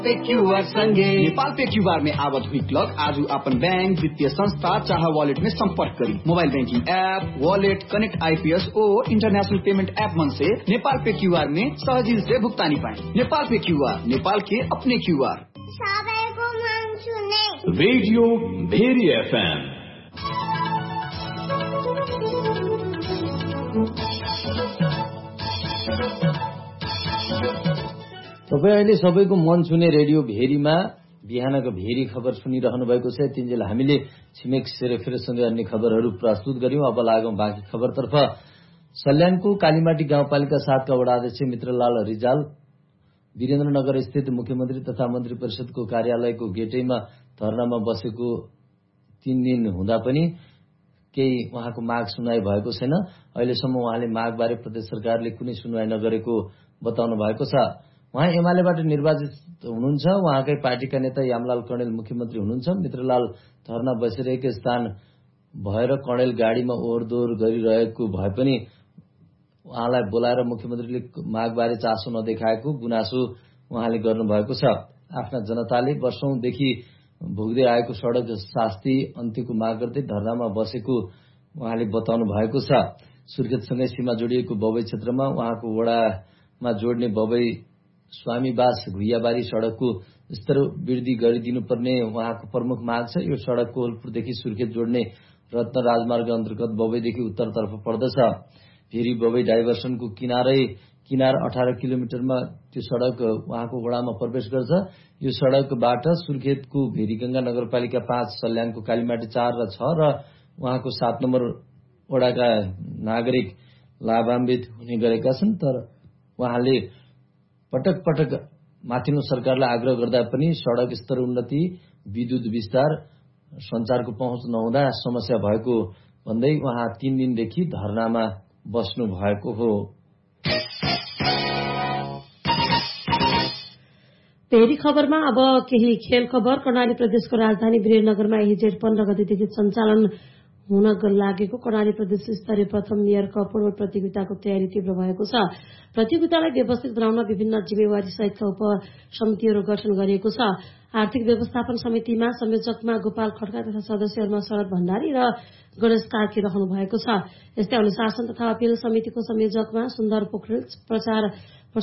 Pay QR संगे Nepal pay QR में आवत हुई क्लक आज अपन बैंक वित्तीय संस्था चाहे वॉलेट में संपर्क curry mobile banking app wallet connect IPS और इंटरनेशनल पेमेंट ऐप मन से नेपाल पे क्यूआर में सहजी से भुगतानी पाए। नेपाल पे क्यूआर नेपाल के अपने क्यूआर। Radio very FM. तपाईँ अहिले सबैको मन छुने रेडियो भेरीमा बिहानको भेरी खबर सुनिरहनु भएको छ। तिनजेल हामीले छिमेक सेरेफेरसँगै अन्य खबरहरू प्रस्तुत गर्यौं। अब लागौं बाँकी खबरतर्फ। सल्यानको कालीमाटी गाउँपालिका 7 का वडा अध्यक्ष मित्रलाल रिजाल वीरेन्द्रनगर स्थित मुख्यमन्त्री तथा मन्त्री परिषदको कार्यालयको गेटैमा धरनामा बसेको 3 दिन हुँदा पनि केही उहाँको माग सुनवाई भएको छैन। अहिलेसम्म उहाँले मागबारे प्रदेश सरकारले कुनै सुनवाई नगरेको बताउनु भएको छ। उहाँ एमालेबाट निर्वाचित हुनुहुन्छ। उहाँकै पार्टीका नेता यामलाल कणेल मुख्यमन्त्री हुनुहुन्छ। मित्रलाल धरना बसिरहेको स्थान भएर कणेल गाडीमा ओहोरदोहोर गरिरहेको भए पनि उहाँलाई बोलाएर मुख्यमन्त्रीले मागबारे चासो नदेखाएको गुनासो उहाँले गर्नुभएको छ। आफ्ना जनताले वर्षौंदेखि भोग्दै आएको सड़क शास्ति अन्त्यको माग गर्दै धरनामा बसेको उहाँले बताउनु भएको छ। सुर्खेतसँगै सीमा जोडिएको बबई क्षेत्रमा उहाँको वडामा जोड्ने बबई स्वामीवास भुइयाबारी सड़कको स्तर वृद्धि गरिदिनुपर्ने उहाँको प्रमुख माग छ। यो सड़क कोहलपुरदेखि सुर्खेत जोड्ने रत्न राजमार्ग अन्तर्गत बबईदेखि उत्तरतर्फ पर्दछ। फेरि बबई डाइभर्सनको किनार 18 किलोमिटरमा त्यो सड़क उहाँको वडामा प्रवेश गर्छ। यो सड़कबाट सुर्खेतको भेरीगंगा नगरपालिका 5 सल्यानको कालीमाटी 4 र 6 र उहाँको 7 नम्बर वडाका नागरिक लाभान्वित हुने गरेका छन्। तर उहाँले पटक पटक माथिल्लो सरकारलाई आग्रह गर्दा पनि सड़क स्तर उन्नति विद्युत विस्तार सञ्चारको पहुँच नहुँदा समस्या भएको भन्दै उहाँ 3 दिनदेखि धरनामा बस्नु भएको हो। भेरी खबरमा अब केही खेल खबर। कर्णाली प्रदेशको राजधानी वीरेन्द्रनगरमा हिजो 15 गतेदेखि सञ्चालन हुन लागेको कर्णाली प्रदेश स्तरीय प्रथम मेयर कप फुटबल प्रतियोगिताको तयारी तीव्र भएको छ। प्रतियोगितालाई व्यवस्थित बनाउन विभिन्न जिम्मेवारी सहितका उपसमितिहरू गठन गरिएको छ। आर्थिक व्यवस्थापन समितिमा संयोजकमा गोपाल खड्का तथा सदस्यहरूमा शरद भण्डारी र गणेश कार्की रहनु भएको छ। यस्तै अनुशासन तथा अपील समितिको संयोजकमा सुन्दर पोखरेल, प्रचार